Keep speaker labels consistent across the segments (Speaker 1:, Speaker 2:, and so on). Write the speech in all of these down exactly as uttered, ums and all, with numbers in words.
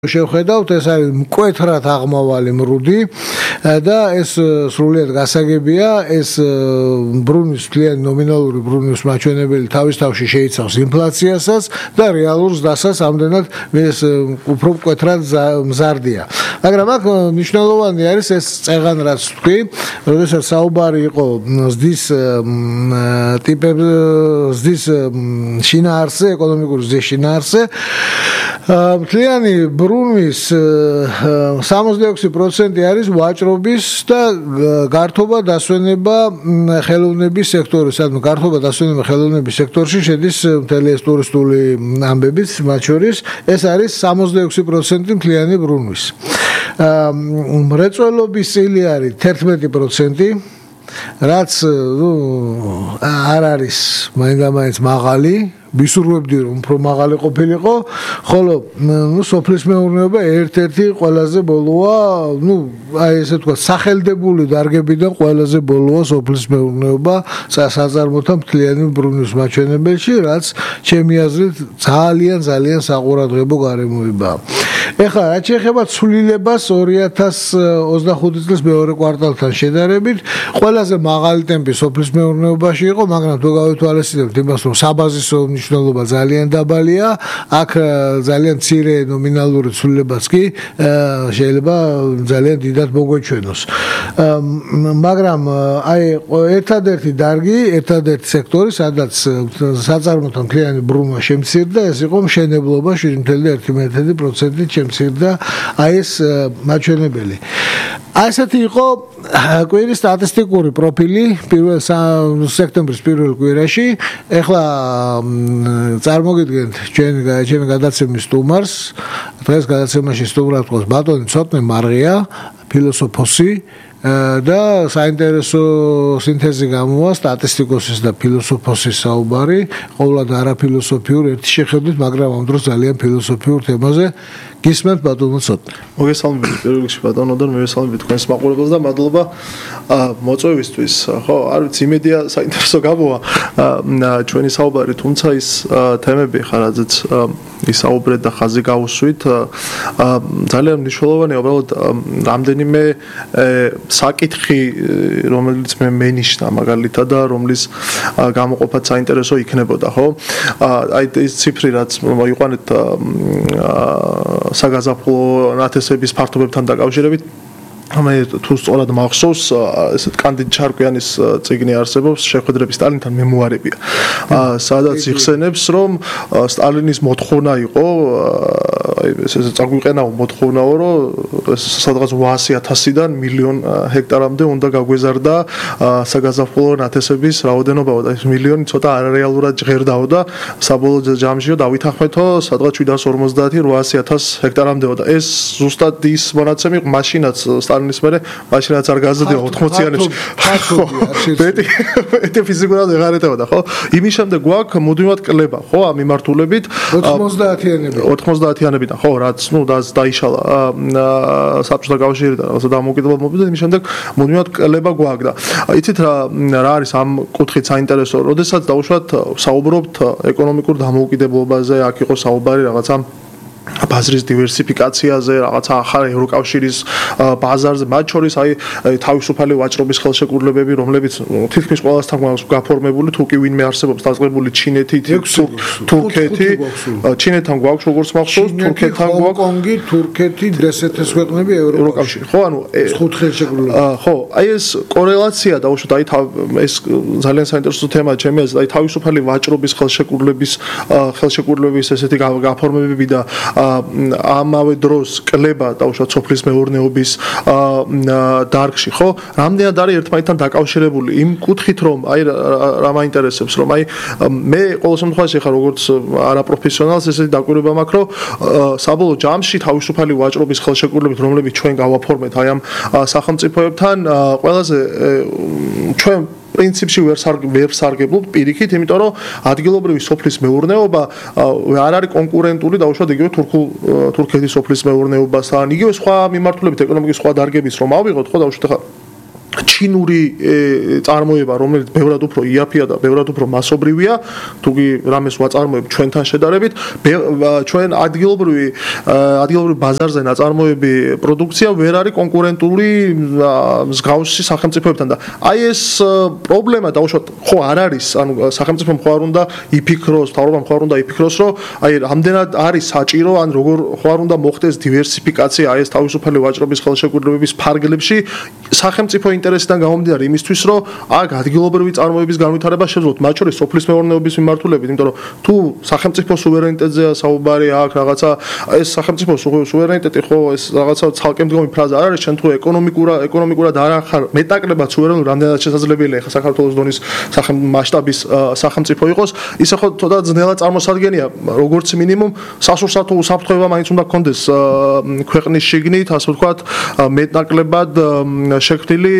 Speaker 1: შევხედავთ, ეს არის მკვეთრად აღმავალი მრუდი და ეს სრულიად გასაგებია, ეს ბრუნვის მთლიანი ნომინალური ბრუნვის მაჩვენებელი თავის თავში შეიცავს ინფლაციასაც და რეალურ ზრდასაც ამდენად ეს უფრო მკვეთრად მზარდია. მაგრამ აქ მნიშვნელოვანი არის ეს წეღან რაც თქვი, როდესაც საუბარი იყო ზრდის ტიპებზე, ზრდის შინაარსზე, ეკონომიკური ზრდის შინაარსზე, მთლიანი ბრუნვის სამოცდაექვსი პროცენტი არის ვაჭრობის და გართობა დასვენება ხელოვნების სექტორის, ანუ გართობა დასვენება ხელოვნების სექტორში შედის მთელი ეს ტურისტული ამბებიც, მათ შორის ეს არის სამოცდაექვსი პროცენტი მთლიანი ბრუნვის. მრეწველობის წილი არის თერთმეტი პროცენტი, რაც არ არის მაინდა-მაინც მაღალი, ვისურვებდი რომ უფრო მაღალი ყოფილიყო, ხოლო ნუ სოფლის მეურნეობა ერთ-ერთი ყველაზე ბოლოა, ნუ აი ესე თქვა სახელდებული დარგებიდან ყველაზე ბოლოა სოფლის მეურნეობა საწარმოთა მთლიანი ბრუნვის მაჩვენებელში, რაც ჩემი აზრით ძალიან ძალიან საყურადღებო გარემოებაა. ეხლა რაც შეეხება ცვლილებას ორი ათას ოცდახუთი წლის მეორე კვარტალთან შედარებით, ყველაზე მაღალი ტემპი სოფლის მეურნეობაში იყო, მაგრამ თუ გავითვალისწინებთ იმას, რომ საბაზისო მნიშვნელობა ძალიან დაბალია, აქ ძალიან მცირე ნომინალური ცვლილებაც კი შეიძლება ძალიან დიდად მოგვეჩვენოს. მაგრამ აი ერთადერთი დარგი, ერთადერთი სექტორი, სადაც საწარმოთა მთლიანი ბრუნვა შემცირდა, ეს იყო მშენებლობა შვიდი წელი ერთი მეთოდი პროცენტით შემცირდა აი ეს მაჩვენებელი. ასეთი იყო კვირის სტატისტიკური პროფილი პირველ სექტემბრის პირველ კვირაში. ეხლა წარმოგიდგენთ ჩვენი ჩემი გადაცემის სტუმარს. დღეს გადაცემაში სტუმრად ყავს ბატონი ცოტნე მარღია, ფილოსოფოსი და საინტერესო სინთეზი გამოვა სტატისტიკოსის და ფილოსოფოსის საუბარი, ყოველად არაფილოსოფიურ ერთი შეხედვით, მაგრამ ამ დროს ძალიან ფილოსოფიურ თემაზე. გისმენთ ბატონო ცოტნე.
Speaker 2: მოგესალმებით პირველ რიგში ბატონო და მივესალმებით თქვენს მაყურებელს და მადლობა მოწვევისთვის. ხო, არ ვიცი, იმედია საინტერესო გამოვა ჩვენი საუბარი, თუმცა ის თემები ხარ, რაზეც ისაუბრეთ და ხაზი გავუსვით, ძალიან მნიშვნელოვანია უბრალოდ რამდენიმე საკითხი, რომელიც მე მენიშნა მაგალითად და რომლის გამოყოფაც საინტერესო იქნებოდა, ხო? აი ეს ციფრი რაც მოიყვანეთ საგაზაფხულო ნათესების ფართობებთან დაკავშირებით, მე თუ სწორად მახსოვს, ესეთ კანდიდ ჩარკვიანის წიგნი არსებობს, შეხვედრების სტალინთან მემუარებია, სადაც იხსენებს, რომ სტალინის მოთხოვნა იყო, ესე წაგვიყენაო მოთხოვნაო, რომ სადღაც ოასი ათასიდან მილიონ ჰექტარამდე უნდა გაგვეზარდა საგაზაფხულო ნათესების რაოდენობა და ეს მილიონი ცოტა არარეალურად ჟღერდაო და საბოლოო ჯამშიო დავითანხმეთო, სადღაც შვიდას ორმოცდაათი ოასი ათას ჰექტარამდეო და ეს ზუსტად ის მონაცემი მაშინაც სტალინის მერე მაშინაც არ გაზრდიო ოთხმოციანებში. მეტი მეტი ფიზიკურად ვეღარ ეტევოდა, ხო? იმის შემდეგ გვაქვს მუდმივად კლება, ხო, ამ მიმართულებით
Speaker 1: ოცდაათიანები.
Speaker 2: ოცდაათიანები ხო, რაც ნუ დაიშალა საბჭოთა კავშირიდან რაღაცა დამოუკიდებლობიდან, იმის შემდეგ მუდმივად კლება გვაქვს და იცით რა რა არის ამ კუთხით საინტერესო, როდესაც დაუშვათ საუბრობთ ეკონომიკურ დამოუკიდებლობაზე, აქ იყო საუბარი რაღაცა ბაზრის დივერსიფიკაციაზე, რაღაცა ახალ ევროკავშირის ბაზარზე, მათ შორის აი თავისუფალი ვაჭრობის ხელშეკრულებები, რომლებიც თითქმის ყველასთან გვაქვს გაფორმებული, თუ კი ვინმე არსებობს დაწყებული ჩინეთით, თურქეთი, ჩინეთთან გვაქვს როგორც მახსოვს, თურქეთთან გვაქვს,
Speaker 1: ჰონკონგი, თურქეთი, ესეთეს ქვეყნები ევროკავშირი.
Speaker 2: ხო, ანუ
Speaker 1: ხუთ ხელშეკრულება.
Speaker 2: ხო, აი ეს კორელაცია დაუშვათ, აი ეს ძალიან საინტერესო თემაა ჩემი აზრით, აი თავისუფალი ვაჭრობის ხელშეკრულების ხელშეკრულების ესეთი გაფორმებები და ამავე დროს კლება დაუშვათ სოფლის მეურნეობის დარგში, ხო? რამდენად არის ერთმანეთთან დაკავშირებული იმ კუთხით, რომ აი რა მაინტერესებს, რომ აი მე ყოველ შემთხვევაში ხარ როგორც არაპროფესიონალს ესეთი დაკვირვება მაქვს, რომ საბოლოო ჯამში თავისუფალი ვაჭრობის ხელშეკრულებით, რომლებიც ჩვენ გავაფორმეთ აი ამ სახელმწიფოებთან, ყველაზე ჩვენ პრინციპში ვერ ვერ სარგებლობთ პირიქით, იმიტომ რომ ადგილობრივი სოფლის მეურნეობა არ არის კონკურენტული დაუშვათ იგივე თურქულ თურქეთის სოფლის მეურნეობასთან, იგივე სხვა მიმართულებით ეკონომიკის სხვა დარგების რომ ავიღოთ, ხო, დაუშვათ ხა ჩინური წარმოება, რომელიც ბევრად უფრო იაფია და ბევრად უფრო მასობრივია, თუკი რამეს ვაწარმოებ ჩვენთან შედარებით, ჩვენ ადგილობრივი ადგილობრივი ბაზარზე ნაწარმოები პროდუქცია ვერ არის კონკურენტული მსგავსი სახელმწიფოებთან და აი ეს პრობლემა დაუშვათ ხო არ არის, ანუ სახელმწიფომ ხო არ უნდა იფიქროს, მთავრობამ ხო არ უნდა იფიქროს, რომ აი რამდენად არის საჭირო, ან როგორ ხო არ უნდა მოხდეს დივერსიფიკაცია აი ეს თავისუფალი ვაჭრობის ხელშეკრულებების ფარგლებში სახელმწიფო ინტერესიდან გამომდინარე იმისთვის, რომ აქ ადგილობრივი წარმოების განვითარება შეძლოთ, მათ შორის სოფლის მეურნეობის მიმართულებით, იმიტომ რომ თუ სახელმწიფო სუვერენიტეტზეა საუბარი, აქ რაღაცა ეს სახელმწიფო სუვერენიტეტი ხო ეს რაღაცა ცალკე მდგომი ფრაზა არ არის, ჩვენ თუ ეკონომიკურად ეკონომიკურად არ ახარ მეტაკლებად სუვერენული, რამდენად შესაძლებელია ხა საქართველოს დონის მასშტაბის სახელმწიფო იყოს, ისე ხო თოდა ძნელად წარმოსადგენია, როგორც მინიმუმ სასურსათო უსაფრთხოება მაინც უნდა გქონდეს ქვეყნის შიგნით, ასე ვთქვათ, მეტნაკლებად შექმნილი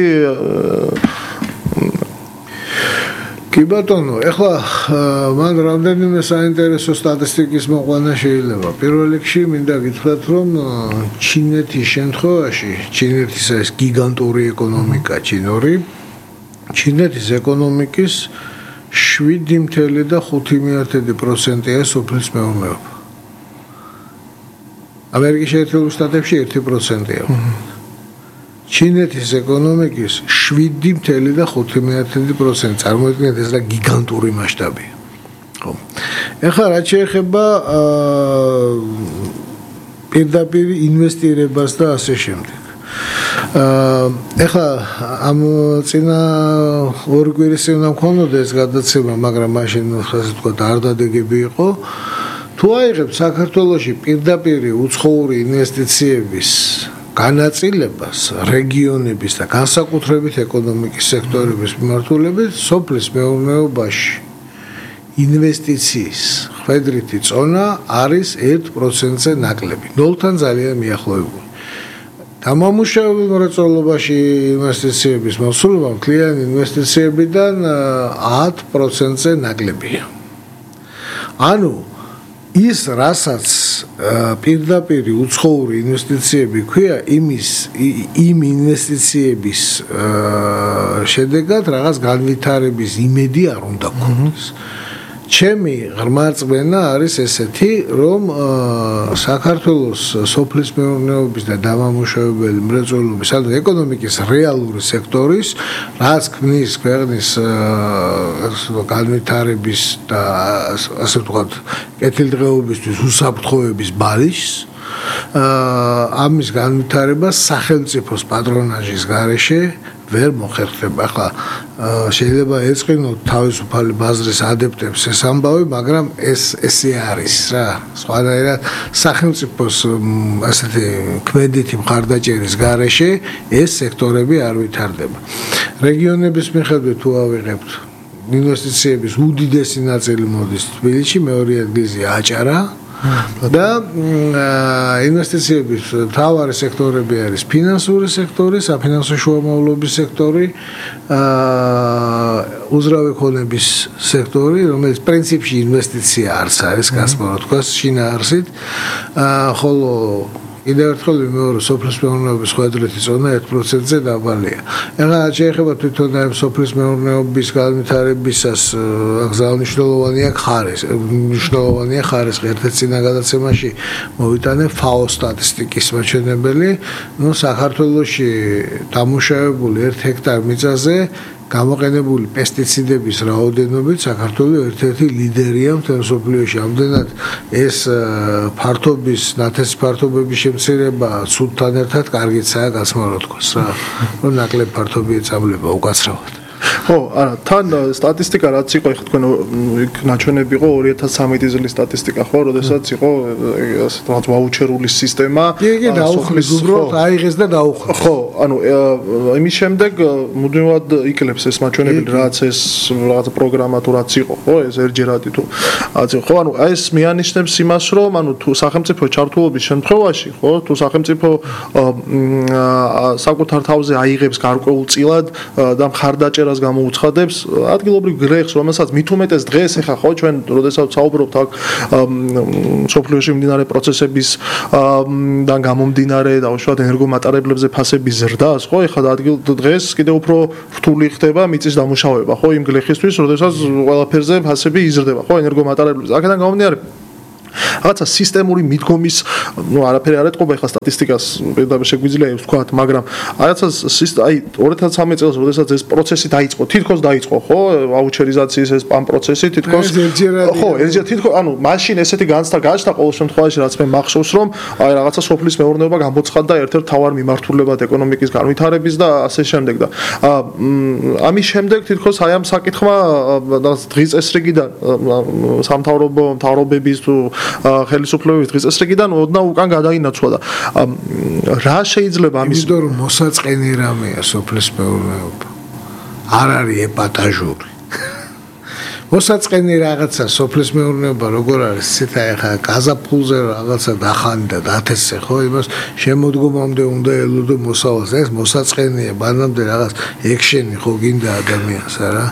Speaker 1: კი ბატონო, ეხლა მან რამდენიმე საინტერესო სტატისტიკის მოყვანა შეიძლება. პირველ რიგში მინდა გითხრათ, რომ ჩინეთის შემთხვევაში, ჩინეთის ეს გიგანტური ეკონომიკა ჩინური, ჩინეთის ეკონომიკის შვიდი და ხუთი პროცენტია სოფლის მეურნეობა. ამერიკის შეერთებულ შტატებში ერთი პროცენტია. ჩინეთის ეკონომიკის შვიდი და ხუთი პროცენტი წარმოიდგინეთ, ეს რა გიგანტური მასშტაბია. ხო. ეხლა რაც შეეხება პირდაპირ ინვესტირებას და ასე შემდეგ. ეხლა ამ წინა ორი კვირის წინ უნდა მქონოდა ეს გადაცემა, მაგრამ მაშინ ასე ვთქვათ არ დადეგები იყო. თუ აიღებთ საქართველოში პირდაპირ უცხოური ინვესტიციების განაწილებას რეგიონების და განსაკუთრებით ეკონომიკის სექტორების მიმართულებით, სოფლის მეურნეობაში ინვესტიციის ხვედრითი წონა არის ერთ პროცენტზე ნაკლები, ნოლთან ძალიან მიახლოებული. დამამუშავებელ მრეწველობაში ინვესტიციების მოსულობა მთლიანი ინვესტიციებიდან ათ პროცენტზე ნაკლებია. ანუ ის რასაც პირდაპირ უცხოური ინვესტიციები ქვია, იმის იმ ინვესტიციების შედეგად რაღაც განვითარების იმედი არ უნდა გქონდეს. ჩემი ღრმა რწმენა არის ესეთი, რომ საქართველოს სოფლის მეურნეობის და დამამუშავებელი მრეწველობის, ანუ ეკონომიკის რეალური სექტორის, რაც ქმნის ქვეყნის განვითარების და ასე ვთქვათ, კეთილდღეობისთვის უსაფრთხოების ბალიშს, ამის განვითარება სახელმწიფოს პატრონაჟის გარეშე ვერ მოხერხდება. ახლა შეიძლება ეწყინოთ თავისუფალი ბაზრის ადეპტებს ეს ამბავი, მაგრამ ეს ესე არის რა. სხვანაირად სახელმწიფოს ასეთი ქმედითი მხარდაჭერის გარეშე ეს სექტორები არ ვითარდება. რეგიონების მიხედვით თუ ავიღებთ, ინვესტიციების უდიდესი ნაწილი მოდის თბილისში, მეორე ადგილზე აჭარა. და ინვესტიციების მთავარი სექტორები არის ფინანსური სექტორი, საფინანსო შუამავლობის სექტორი, უძრავი ქონების სექტორი, რომელიც პრინციპში ინვესტიცია არც არის, გასმო თქვა, შინაარსით, ხოლო კიდევ ერთხელ მეორე სოფლის მეურნეობის ხვედრითი წონა ერთ პროცენტზე დაბალია. ეხლა შეიძლება თვითონ ამ სოფლის მეურნეობის განვითარებისას აღზრდნიშნულოვანია ხარისხი, მნიშვნელოვანია ხარისხი. ერთ-ერთ წინა გადაცემაში მოვიტანე ფაო სტატისტიკის მაჩვენებელი, ნუ საქართველოში დამუშავებული ერთ ჰექტარ მიწაზე გამოყენებული პესტიციდების რაოდენობით საქართველო ერთ-ერთი ლიდერია მთელ მსოფლიოში. ამდენად ეს ფართობის, ნათესი ფართობების შემცირება სუდთან ერთად კარგიცაა გასმა რა თქოს რა. რომ ნაკლებ ფართობი ეწამლება უკაცრავად.
Speaker 2: ხო, არა, თან სტატისტიკა რაც იყო, ეხლა თქვენ ნაჩვენები იყო ორი ათას სამი წლის სტატისტიკა ხო, როდესაც იყო ასე რაღაც ვაუჩერული სისტემა.
Speaker 1: კი, კი, დაუხლის უბრალოდ აიღეს და დაუხლის.
Speaker 2: ხო, ანუ იმის შემდეგ მუდმივად იკლებს ეს მაჩვენებელი, რაც ეს რაღაც პროგრამა თუ რაც იყო, ხო, ეს ერჯერადი თუ რაც ხო, ანუ ეს მიანიშნებს იმას, რომ ანუ თუ სახელმწიფო ჩართულობის შემთხვევაში, ხო, თუ სახელმწიფო საკუთარ თავზე აიღებს გარკვეულწილად და მხარდაჭერას აღწერას გამოუცხადებს ადგილობრივ გრეხს, რომელსაც მით უმეტეს დღეს ეხა ხო ჩვენ როდესაც საუბრობთ აქ სოფლიოში მიმდინარე პროცესებისგან გამომდინარე და უშუალოდ ენერგომატარებლებზე ფასების ზრდას, ხო, ეხლა ადგილ დღეს კიდევ უფრო რთული ხდება მიწის დამუშავება, ხო, იმ გლეხისთვის, როდესაც ყველაფერზე ფასები იზრდება, ხო, ენერგომატარებლებზე. აქედან გამომდინარე რაღაცა სისტემური მიდგომის, ну, არაფერი არ ეთყობა ეხლა სტატისტიკას, პირდაპირ შეგვიძლია ვთქვათ, მაგრამ რაღაცა აი ორი ათას სამი წელს, როდესაც ეს პროცესი დაიწყო, თითქოს დაიწყო, ხო, აუჩერიზაციის ეს პამ პროცესი, თითქოს ხო, ერთჯერ თითქოს, ანუ მაშინ ესეთი განცდა გაჩნდა ყოველ შემთხვევაში, რაც მე მახსოვს, რომ აი რაღაცა სოფლის მეურნეობა გამოცხადდა ერთ-ერთ თავარ მიმართულებად ეკონომიკის განვითარების და ასე შემდეგ და ამის შემდეგ თითქოს აი ამ საკითხმა დღის წესრიგიდან სამთავრობო მთავრობების თუ ხელისუფლებების დღის წესრიგიდან ოდნავ უკან გადაინაცვლა და რა შეიძლება ამის
Speaker 1: იმიტომ რომ მოსაწყენი რამეა სოფლის მეურნეობა არ არის ეპატაჟური მოსაწყენი რაღაცა სოფლის მეურნეობა როგორ არის ცეთა ეხა გაზაფხულზე რაღაცა დახანი და დათესე ხო იმას შემოდგომამდე უნდა ელოდო მოსავალს ეს მოსაწყენია ბანამდე რაღაც ექშენი ხო გინდა ადამიანს არა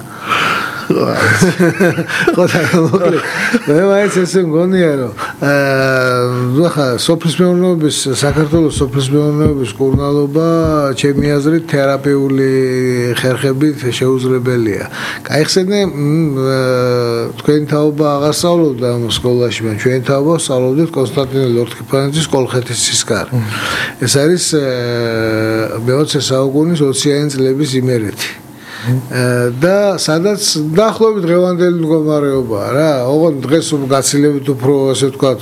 Speaker 1: ხოდა მოკლედ მე მაინც ესე მგონია რომ აა ხა სოფლის მეურნეობის საქართველოს სოფლის მეურნეობის კურნალობა ჩემი აზრით თერაპიული ხერხებით შეუძლებელია. კაიხსენე თქვენ თაობა აღარ სწავლობდა ამ სკოლაში, მაგრამ ჩვენ თაობა სწავლობდით კონსტანტინე ლორთქიფანიძის კოლხეთის სისკარი. ეს არის მეოცე საუკუნის ოციანი წლების იმერეთი. და სადაც დაახლოებით დღევანდელი მდგომარეობაა რა. ოღონდ დღეს გაცილებით უფრო ასე ვთქვათ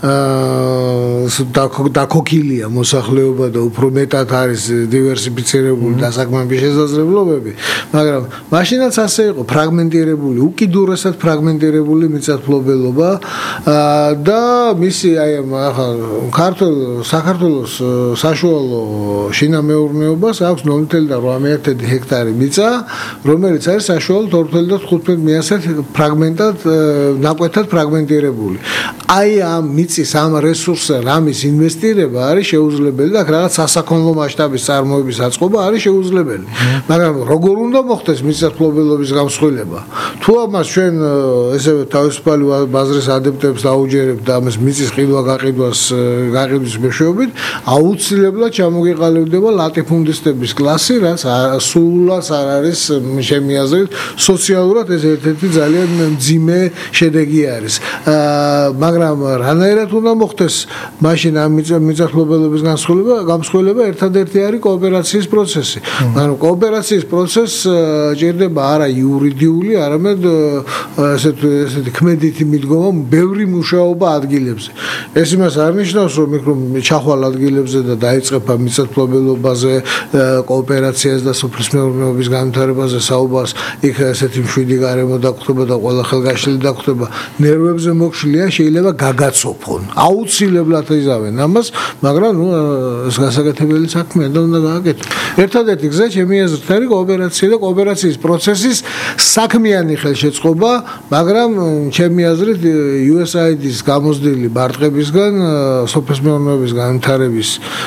Speaker 1: აა დაქოქილია მოსახლეობა და უფრო მეტად არის დივერსიფიცირებული დასაქმების შესაძლებლობები, მაგრამ მაშინაც ასე იყო ფრაგმენტირებული, უკიდურესად ფრაგმენტირებული მიწათმფლობელობა და მისი აი ახლა ქართულ საქართველოს საშუალო შინამეურნეობას აქვს ნული და ორმოცდაათი ჰექტარი მიწა, რომელიც არის საშუალოდ ორი და თხუთმეტ მიასად ფრაგმენტად ნაკვეთად ფრაგმენტირებული. აი ამ მიწის ამ რესურსზე რამის ინვესტირება არის შეუძლებელი და რაღაც სასაქონლო მასშტაბის წარმოების აწყობა არის შეუძლებელი. მაგრამ როგორ უნდა მოხდეს მიწათმფლობელობის გამსხვილება? თუ ამას ჩვენ ესევე თავისუფალი ბაზრის ადეპტებს დაუჯერებთ და ამას მიწის ყიდვა გაყიდვას გაყიდვის მეშვეობით, აუცილებლად ჩამოგიყალიბდება ლატიფუნდისტების კლასი, რაც სულაც არ არის ჩემი აზრით სოციალურად ეს ერთ-ერთი ძალიან მძიმე შედეგი არის. მაგრამ რანაირად უნდა მოხდეს მაშინ ამ მიწათმფლობელობის განსხვავება, გამსხვილება ერთადერთი არის კოოპერაციის პროცესი. მაგრამ კოოპერაციის პროცესს ჭირდება არა იურიდიული, არამედ ესეთი ესეთი ქმედითი მიდგომა ბევრი მუშაობა ადგილებზე. ეს იმას არ ნიშნავს, რომ იქ რომ ჩახვალ ადგილებზე და დაიწყება მიწათმფლობელობაზე კოოპერაციას და სოფლის მეურნეობის განვითარებაზე საუბარს, იქ ესეთი მშვიდი გარემო დაგხვდება და ყველა ხელგაშლილი დაგხვდება, ნერვებზე მოქშლია, შეიძლება გაგაცოფონ. აუცილებლად იზავენ ამას, მაგრამ ნუ ეს გასაკეთებელი საქმეა და უნდა გააკეთო. ერთადერთი გზა ჩემი აზრით არის კოოპერაცია და კოოპერაციის პროცესის საქმიანი ხელშეწყობა, მაგრამ ჩემი აზრით იუ ეს აი დის გამოსდილი ბარტყებისგან სოფლის მეურნეობის განვითარების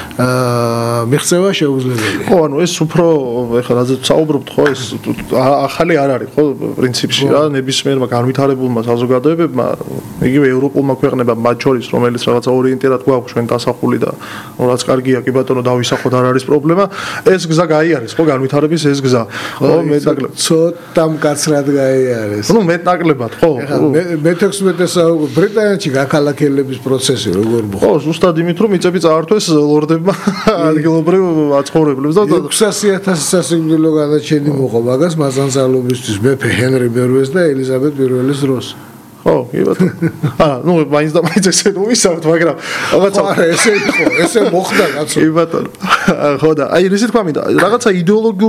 Speaker 1: მიღწევა შეუძლებელია.
Speaker 2: ხო, ანუ ეს უფრო ეხლა რაზეც საუბრობთ, ხო, ეს ახალი არ არის, ხო, პრინციპში რა, ნებისმიერმა განვითარებულმა საზოგადოებებმა, იგივე ევროპულმა ქვეყნებამ მათ შორის, რომელიც რაღაცა ორიენტირად გვაქვს ჩვენ დასახული და რაც კარგია, კი ბატონო, დავისახოთ, არ არის პრობლემა, ეს გზა გაიარეს, ხო, განვითარების ეს გზა. ხო, მეტნაკლებად.
Speaker 1: ცოტა მკაცრად გაიარეს.
Speaker 2: ნუ მეტნაკლებად, ხო.
Speaker 1: მეთექვსმეტე საუკუნე ბრიტანეთში გაქალაქელების პროცესი როგორ მოხდა?
Speaker 2: ხო, ზუსტად იმით, რომ მიწები წაართვეს ლორდებმა ადგილობრივ მაცხოვრებლებს და
Speaker 1: ექვსასი ათასი სასიკვდილო განაჩენი მოყვა მაგას მასანცალობისთვის მეფე ჰენრი მერვეს და ელიზაბეთ პირველის დროს.
Speaker 2: ხო, კი ბატონო. აა, ნუ მაინც და მაინც ესე ვისაუბრთ, მაგრამ რაღაცა
Speaker 1: არა, ესე იყო, ესე მოხდა კაცო.
Speaker 2: კი ბატონო. ხო და აი ისე თქვა მინდა, რაღაცა იდეოლოგიურ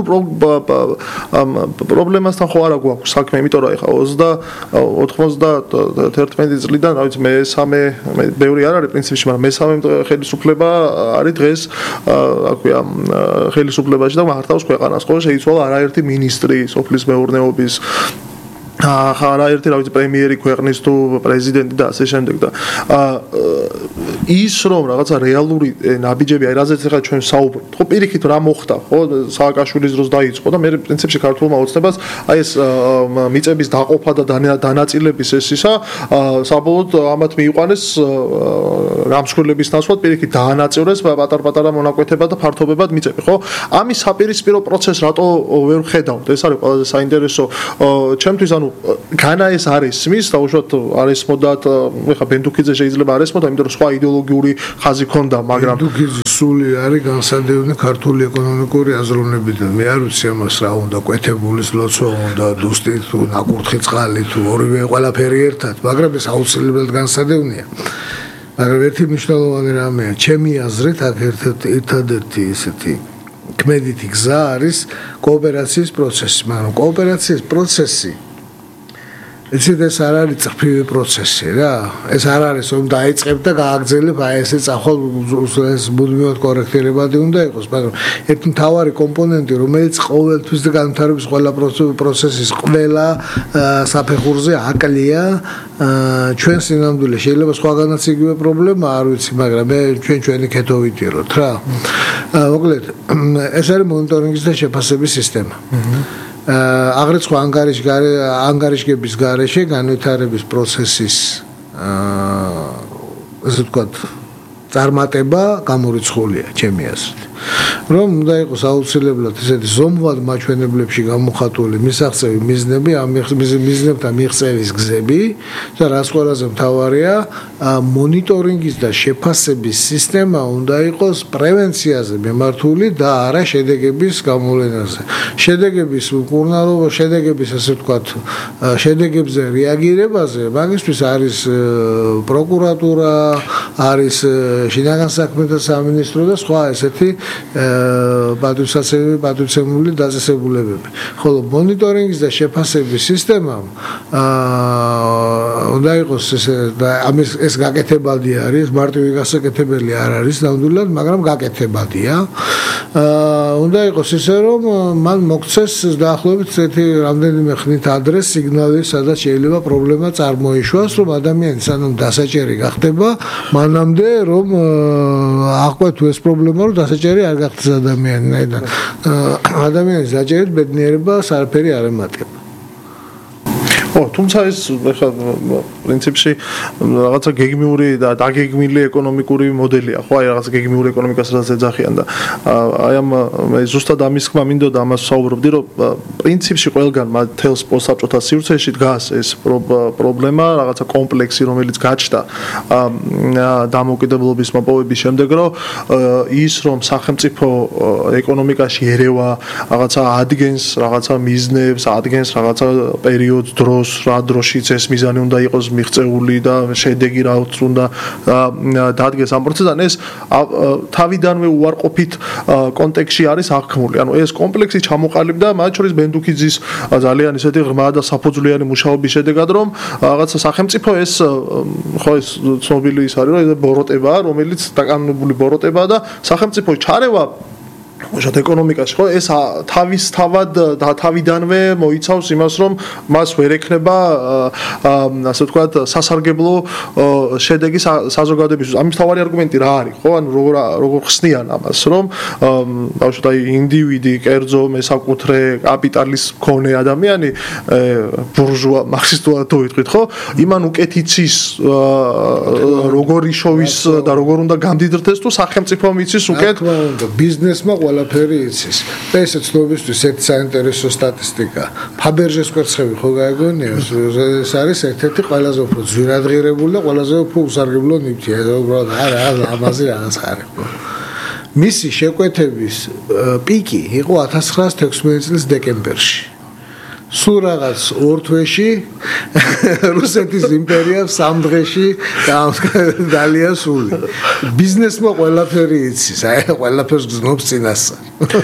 Speaker 2: პრობლემასთან ხო არა გვაქვს საქმე, იმიტომ რომ ეხა ოცდაათი წლიდან, რა ვიცი, მესამე, ბევრი არ არის პრინციპში, მაგრამ მესამე ხელისუფლება არის დღეს, რა ქვია, ხელისუფლებაში და მართავს ქვეყანას, ხო, შეიცვალა არაერთი მინისტრი სოფლის მეურნეობის ახლა ერთი რა ვიცი პრემიერი ქვეყნის თუ პრეზიდენტი და ასე შემდეგ და ის რომ რაღაცა რეალური ნაბიჯები აი რაზეც ახლა ჩვენ საუბრობთ ხო პირიქით რა მოხდა ხო სააკაშვილის დროს დაიწყო და მე პრინციპში ქართულმა ოცნებას აი ეს მიწების დაყოფა და დანაწილების ეს ისა საბოლოოდ ამათ მიიყვანეს გამსხვილების ნაცვლად პირიქით დაანაწევრეს პატარ-პატარა მონაკვეთება და ფართობებად მიწები ხო ამის საპირისპირო პროცესს რატო ვერ ხედავთ ეს არის ყველაზე საინტერესო ჩემთვის ანუ განა ეს არის მის დაუშვათ არის მოდათ ეხა ბენდუქიძე შეიძლება არის მოდა იმიტომ რომ სხვა იდეოლოგიური ხაზი ქონდა მაგრამ
Speaker 1: ბენდუქიძე სული არის განსადევნე ქართული ეკონომიკური აზროვნებიდან მე არ ვიცი ამას რა უნდა კვეთებულის ლოცვა უნდა დუსტი თუ ნაკურთხი წყალი თუ ორივე ყველაფერი ერთად მაგრამ ეს აუცილებლად განსადევნია მაგრამ ერთი მნიშვნელოვანი რამეა ჩემი აზრით აქ ერთადერთი ესეთი ქმედითი გზა არის კოოპერაციის პროცესი მაგრამ კოოპერაციის პროცესი იცით ეს არ არის წრფივი პროცესი რა ეს არ არის რომ დაიწყებ და გააგრძელებ აი ესე წახვალ ეს მუდმივად კორექტირებადი უნდა იყოს მაგრამ ერთი მთავარი კომპონენტი რომელიც ყოველთვის და განვითარების ყველა პროცესის ყველა საფეხურზე აკლია ჩვენ სინამდვილე შეიძლება სხვაგანაც იგივე პრობლემა არ ვიცი მაგრამ მე ჩვენ ჩვენი ქეთო ვიტიროთ რა მოკლედ ეს არის მონიტორინგის და შეფასების სისტემა აღრიცხვა ანგარიშ ანგარიშგების გარეშე განვითარების პროცესის ესე ვთქვათ წარმატება გამორიცხულია ჩემი აზრით რომ უნდა იყოს აუცილებლად ესეთი ზომვად მაჩვენებლებში გამოხატული მისაღწევი მიზნები ამ მიზნებთან მიღწევის გზები და რაც ყველაზე მთავარია მონიტორინგის და შეფასების სისტემა უნდა იყოს პრევენციაზე მიმართული და არა შედეგების გამოვლენაზე შედეგების მკურნალობა შედეგების ასე ვთქვათ შედეგებზე რეაგირებაზე მაგისთვის არის პროკურატურა არის შინაგან საქმეთა სამინისტრო და სხვა ესეთი პატრიოტული პატრიოტული დაწესებულებები. ხოლო მონიტორინგის და შეფასების სისტემამ აა უნდა იყოს ეს ამის ეს გაკეთებადი არის, მარტივი გასაკეთებელი არ არის ნამდვილად, მაგრამ გაკეთებადია. აა უნდა იყოს ისე რომ მან მოგცეს დაახლოებით ერთი რამდენიმე ხნით ადრე სიგნალი, სადაც შეიძლება პრობლემა წარმოიშვას, რომ ადამიანი სანამ დასაჭერი გახდება, მანამდე რომ აღკვეთო ეს პრობლემა, რომ დასაჭერი არ გახდეს ადამიანიდან. ადამიანის დაჭერით ბედნიერება საერთოდ არ ემატება. ო,
Speaker 2: თუმცა ეს ახლა პრინციპში რაღაცა გეგმიური და დაგეგმილი ეკონომიკური მოდელია, ხო, აი რაღაცა გეგმიური ეკონომიკას რაც ეძახიან და აი ამ მე ზუსტად ამის ხმა მინდოდა ამას ვსაუბრობდი, რომ პრინციპში ყველგან თელს პოსტსაბჭოთა სივრცეში დგას ეს პრობლემა, რაღაცა კომპლექსი, რომელიც გაჩნდა დამოუკიდებლობის მოპოვების შემდეგ, რომ ის რომ სახელმწიფო ეკონომიკაში ერევა რაღაცა ადგენს, რაღაცა მიზნებს, ადგენს რაღაცა პერიოდს დროს რა დროშიც ეს მიზანი უნდა იყოს მიღწეული და შედეგი რაც უნდა დადგეს ამ პროცესთან ეს თავიდანვე უარყოფით კონტექსტში არის აღქმული. ანუ ეს კომპლექსი ჩამოყალიბდა მათ შორის ბენდუქიძის ძალიან ისეთი ღრმა და საფუძვლიანი მუშაობის შედეგად რომ რაღაცა სახელმწიფო ეს ხო ეს ცნობილი ის არის რომ ეს ბოროტებაა რომელიც დაკანონებული ბოროტებაა და სახელმწიფო ჩარევა უშოთ ეკონომიკაში ხო ეს თავის თავად და თავიდანვე მოიცავს იმას რომ მას ვერ ექნება ასე ვთქვათ სასარგებლო შედეგი საზოგადოებისთვის. ამის თავარი არგუმენტი რა არის ხო ანუ როგორ როგორ ხსნიან ამას რომ უშოთ აი ინდივიდი კერძო მესაკუთრე კაპიტალის მქონე ადამიანი ბურჟუა მარქსისტულად თუ ვიტყვით ხო იმან უკეთიცის როგორი შოვის და როგორ უნდა გამდიდრდეს თუ სახელმწიფო მიცის უკეთ
Speaker 1: ბიზნესმა ყველაფერი იცის. და ესე ცნობისთვის ერთ საინტერესო სტატისტიკა. ფაბერჟეს კვერცხები ხო გაიგონია? ეს არის ერთ-ერთი ყველაზე უფრო ძვირადღირებული და ყველაზე უფრო უსარგებლო ნივთი. უბრალოდ არა, ამაზე რაღაც ხარებ. მისი შეკვეთების პიკი იყო ათას ცხრაას თექვსმეტი წლის დეკემბერში. სულ რაღაც ორ თვეში რუსეთის იმპერიამ სამ დღეში დალია სული. ბიზნესმა ყველაფერი იცის, აი ყველაფერს გზნობს წინასწარ.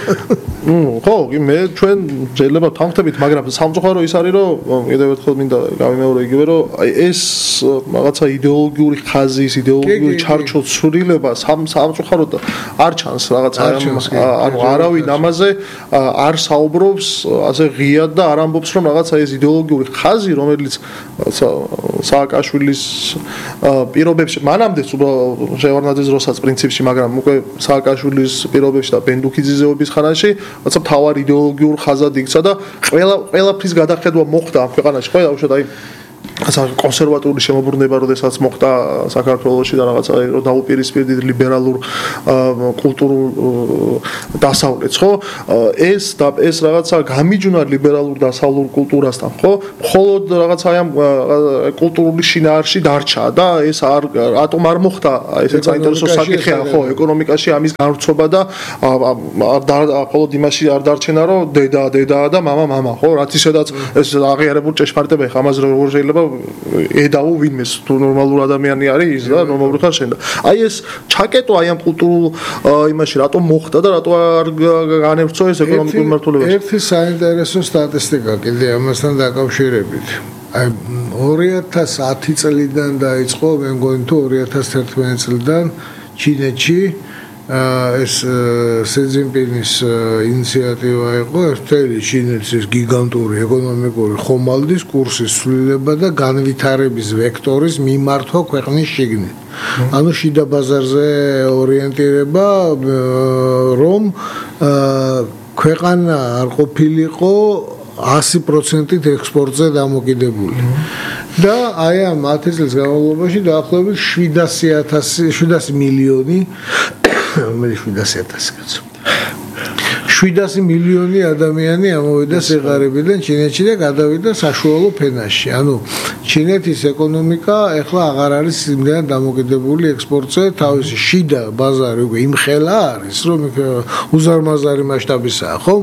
Speaker 2: ხო, მე ჩვენ შეიძლება თანხმდებით, მაგრამ სამწუხარო ის არის, რომ კიდევ ერთხელ მინდა გავიმეორო იგივე, რომ აი ეს რაღაცა იდეოლოგიური ხაზის, იდეოლოგიური ჩარჩოცვლილება სამწუხაროდ არ ჩანს რაღაცა ანუ არავინ ამაზე არ საუბრობს, ასე ღიად და არ ამბობს ამბობს რომ რაღაცა ეს იდეოლოგიური ხაზი რომელიც სააკაშვილის პირობებში მანამდე შევარდნაძის დროსაც პრინციპში მაგრამ უკვე სააკაშვილის პირობებში და ბენდუქიძეების ხანაში რაღაცა მთავარ იდეოლოგიურ ხაზად იქცა და ყველა ყველაფრის გადახედვა მოხდა ამ ქვეყანაში ყველა უშუალოდ აი კონსერვატიული შემოbrunება როდესაც მოხდა საქართველოში და რაღაცა დაუპირისპირდით ლიბერალურ კულტურულ დასავლეთს ხო ეს და ეს რაღაცა გამიჯვნა ლიბერალურ დასავლურ კულტურასთან ხო მხოლოდ რაღაცა აი ამ კულტურული შინაარსში დარჩა და ეს არ რატომ არ მოხდა ესე საინტერესო საკითხია ხო ეკონომიკაში ამის განვრცობა და მხოლოდ იმაში არ დარჩენა რომ დედა დედა და მამა მამა ხო რაც ისედაც ეს აღიარებულ ჭეშმარიტება ხა ამაზე როგორ შეიძლება ედაუ ვინმეს თუ ნორმალური ადამიანი არის ის და ნორმალური ხარ შენ და აი ეს ჩაკეტვა აი ამ კულტურულ იმაში რატომ მოხდა და რატო არ განევრცო ეს ეკონომიკური მმართველობაში
Speaker 1: ერთი საინტერესო სტატისტიკა კიდე ამასთან დაკავშირებით აი ორი ათას ათი წლიდან დაიწყო მე მგონი თუ ორი ათას თერთმეტი წლიდან ჩინეთში ეს სეძინპინის ინიციატივა იყო ერთელი ჩინეთის გიგანტური ეკონომიკური ხომალდის კურსის ცვლილება და განვითარების ვექტორის მიმართვა ქვეყნის შიგნით. ანუ შიდა ბაზარზე ორიენტირება რომ ქვეყანა არ ყოფილიყო ასი პროცენტით ექსპორტზე დამოკიდებული. და აი ამ ათი წლის განმავლობაში დაახლოებით შვიდასი ათასი შვიდასი მილიონი მე შვიდასი ათასი კაცო შვიდასი მილიონი ადამიანი ამოვიდა სიღარიბიდან ჩინეთში და გადავიდა საშუალო ფენაში. ანუ ჩინეთის ეკონომიკა ეხლა აღარ არის იმდენად დამოკიდებული ექსპორტზე, თავისი შიდა ბაზარი უკვე იმხელა არის, რომ უზარმაზარი მასშტაბისაა, ხო?